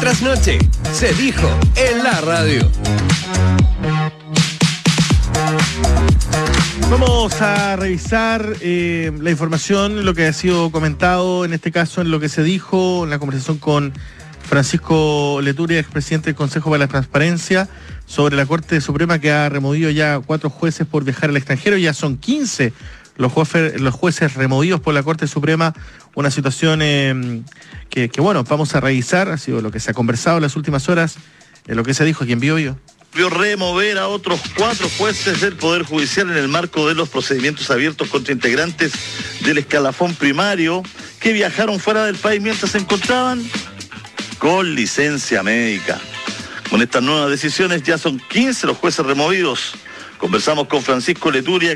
Trasnoche, se dijo en la radio. Vamos a revisar la información, lo que ha sido comentado, en este caso en lo que se dijo en la conversación con Francisco Leturi, expresidente del Consejo para la Transparencia, sobre la Corte Suprema que ha removido ya 4 jueces por viajar al extranjero. Ya son 15 los jueces removidos por la Corte Suprema, una situación que bueno, vamos a revisar, ha sido lo que se ha conversado en las últimas horas, lo que se dijo aquí en Biobío. Remover a otros 4 jueces del Poder Judicial en el marco de los procedimientos abiertos contra integrantes del escalafón primario que viajaron fuera del país mientras se encontraban con licencia médica. Con estas nuevas decisiones ya son 15 los jueces removidos. Conversamos con Francisco Leturi,